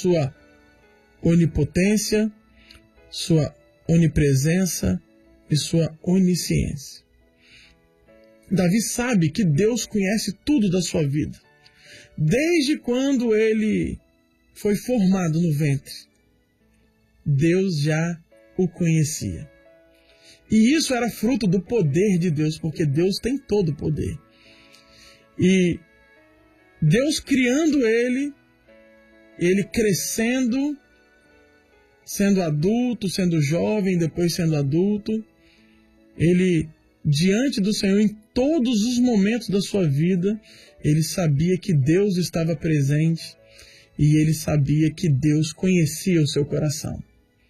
sua onipotência, sua onipresença e sua onisciência. Davi sabe que Deus conhece tudo da sua vida. Desde quando ele foi formado no ventre, Deus já o conhecia. E isso era fruto do poder de Deus, porque Deus tem todo o poder. E Deus criando ele crescendo, sendo adulto, sendo jovem, depois sendo adulto, ele, diante do Senhor, em todos os momentos da sua vida, ele sabia que Deus estava presente e ele sabia que Deus conhecia o seu coração.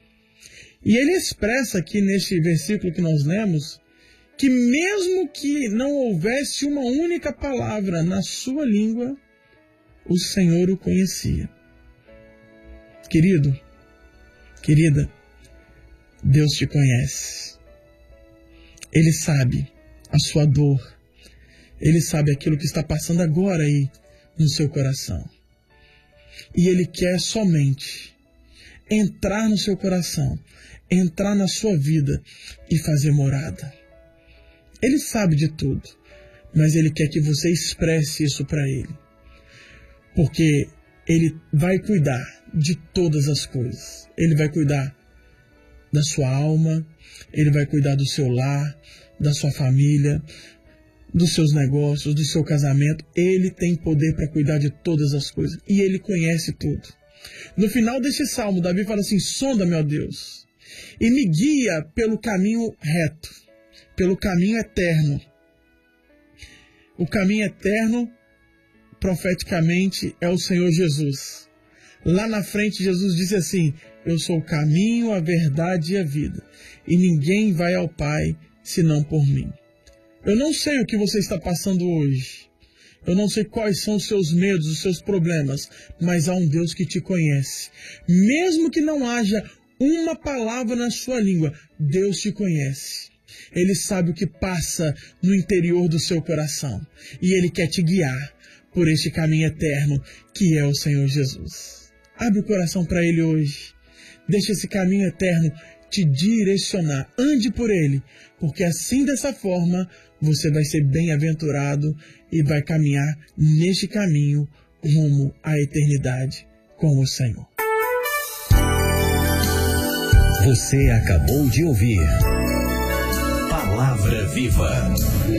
E ele expressa aqui neste versículo que nós lemos, que mesmo que não houvesse uma única palavra na sua língua, o Senhor o conhecia. Querido, querida, Deus te conhece. Ele sabe a sua dor. Ele sabe aquilo que está passando agora aí no seu coração. E Ele quer somente entrar no seu coração, entrar na sua vida e fazer morada. Ele sabe de tudo, mas Ele quer que você expresse isso para Ele. Porque Ele vai cuidar de todas as coisas. Ele vai cuidar da sua alma, Ele vai cuidar do seu lar, da sua família, dos seus negócios, do seu casamento. Ele tem poder para cuidar de todas as coisas. E Ele conhece tudo. No final deste salmo, Davi fala assim: sonda-me, ó Deus, e me guia pelo caminho reto, pelo caminho eterno. O caminho eterno, profeticamente, é o Senhor Jesus. Lá na frente, Jesus disse assim: eu sou o caminho, a verdade e a vida, e ninguém vai ao Pai senão por mim. Eu não sei o que você está passando hoje. Eu não sei quais são os seus medos, os seus problemas, mas há um Deus que te conhece. Mesmo que não haja uma palavra na sua língua, Deus te conhece. Ele sabe o que passa no interior do seu coração. E Ele quer te guiar por este caminho eterno, que é o Senhor Jesus. Abre o coração para Ele hoje. Deixa esse caminho eterno te direcionar. Ande por Ele, porque assim, dessa forma, você vai ser bem-aventurado e vai caminhar neste caminho rumo à eternidade com o Senhor. Você acabou de ouvir Palavra Viva.